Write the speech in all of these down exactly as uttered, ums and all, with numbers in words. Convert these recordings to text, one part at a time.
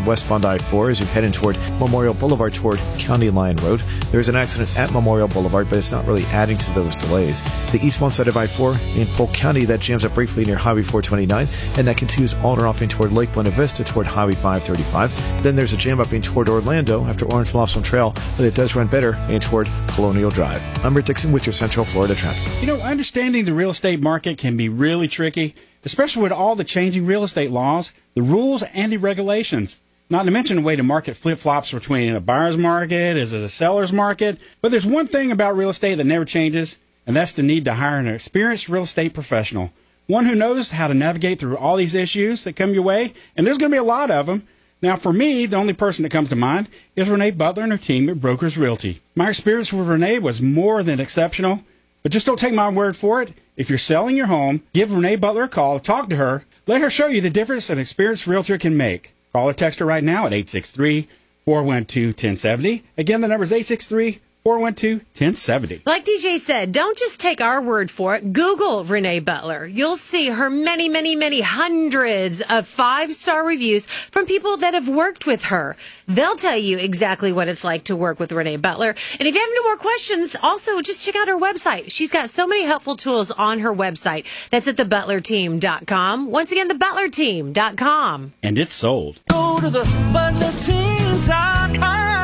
on westbound I four as you're heading toward Memorial Boulevard toward County Line Road. There's an accident at Memorial Boulevard, but it's not really adding to those delays. The eastbound side of I four in Polk County, that jams up briefly near Highway four twenty-nine, and that continues on or off in toward Lake Buena Vista toward Highway five thirty-five. Then there's a jam up in toward Orlando after Orange Blossom Trail, but it does run better in toward Colonial Drive. I'm Rick Dixon with your Central Florida traffic. You know, understanding the real estate market can be really tricky, especially with all the changing real estate laws, the rules, and the regulations. Not to mention the way the market flip-flops between a buyer's market as a seller's market. But there's one thing about real estate that never changes, and that's the need to hire an experienced real estate professional. One who knows how to navigate through all these issues that come your way, and there's going to be a lot of them. Now, for me, the only person that comes to mind is Renee Butler and her team at Brokers Realty. My experience with Renee was more than exceptional, but just don't take my word for it. If you're selling your home, give Renee Butler a call, talk to her, let her show you the difference an experienced realtor can make. Call or text her right now at eight six three, four one two, one zero seven zero. Again, the number is eight six three, four one two, one zero seven zero. Like D J said, don't just take our word for it. Google Renee Butler. You'll see her many, many, many hundreds of five-star reviews from people that have worked with her. They'll tell you exactly what it's like to work with Renee Butler. And if you have any more questions, also just check out her website. She's got so many helpful tools on her website. That's at the butler team dot com. Once again, the butler team dot com. And it's sold. Go to the butler team dot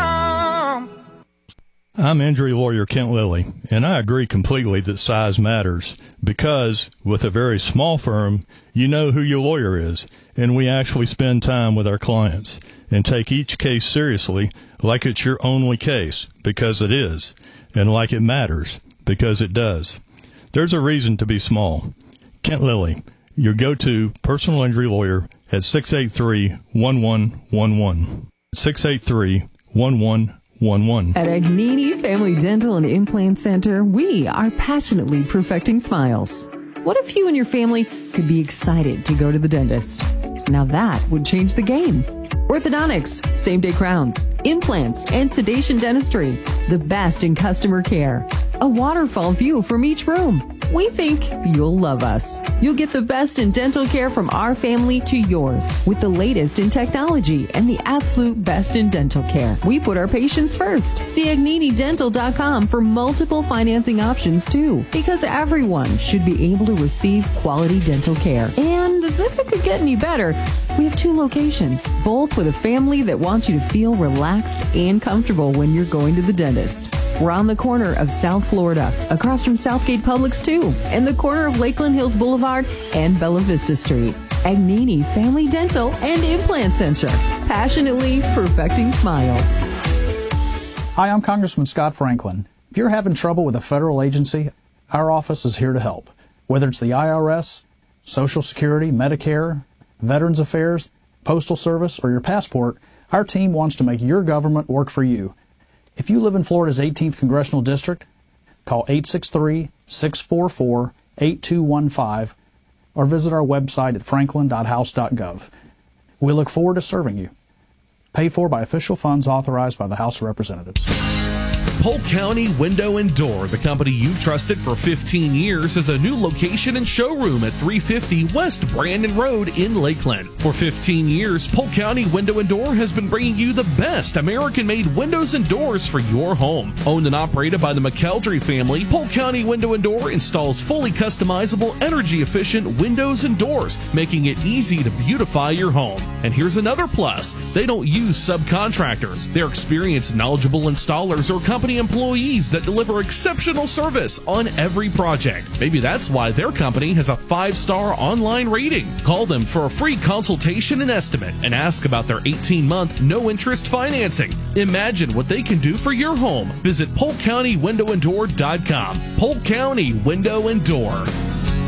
com. I'm injury lawyer Kent Lilly, and I agree completely that size matters because with a very small firm, you know who your lawyer is, and we actually spend time with our clients and take each case seriously like it's your only case, because it is, and like it matters, because it does. There's a reason to be small. Kent Lilly, your go-to personal injury lawyer at six eight three, one one one one. six eight three, one one one one. At Agnini Family Dental and Implant Center, we are passionately perfecting smiles. What if you and your family could be excited to go to the dentist? Now that would change the game. Orthodontics, same-day crowns, implants, and sedation dentistry. The best in customer care. A waterfall view from each room. We think you'll love us. You'll get the best in dental care from our family to yours with the latest in technology and the absolute best in dental care. We put our patients first. See Agnini Dental dot com for multiple financing options too, because everyone should be able to receive quality dental care. And as if it could get any better, we have two locations, both with a family that wants you to feel relaxed and comfortable when you're going to the dentist. We're on the corner of South Florida, across from Southgate Publix too, and the corner of Lakeland Hills Boulevard and Bella Vista Street. Agnini Family Dental and Implant Center, passionately perfecting smiles. Hi, I'm Congressman Scott Franklin. If you're having trouble with a federal agency, our office is here to help. Whether it's the I R S, Social Security, Medicare, Veterans Affairs, Postal Service, or your passport, our team wants to make your government work for you. If you live in Florida's eighteenth Congressional District, call eight six three, six four four, eight two one five or visit our website at franklin dot house dot gov. We look forward to serving you. Paid for by official funds authorized by the House of Representatives. Polk County Window and Door, the company you've trusted for fifteen years, is a new location and showroom at three fifty West Brandon Road in Lakeland. For fifteen years, Polk County Window and Door has been bringing you the best American-made windows and doors for your home. Owned and operated by the McKeldry family, Polk County Window and Door installs fully customizable, energy-efficient windows and doors, making it easy to beautify your home. And here's another plus. They don't use subcontractors. They're experienced, knowledgeable installers or company employees that deliver exceptional service on every project. Maybe that's why their company has a five-star online rating. Call them for a free consultation and estimate and ask about their eighteen-month no-interest financing. Imagine what they can do for your home. Visit polk county window and door dot com. Polk County Window and Door.